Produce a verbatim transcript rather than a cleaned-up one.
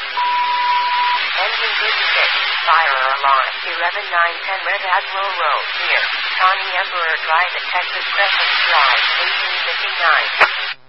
Engine fifty-six, fire alarm, eleven nine ten Red Admiral Road, near Connie Emperor Drive at Texas Crescent Drive, eighteen fifty-nine.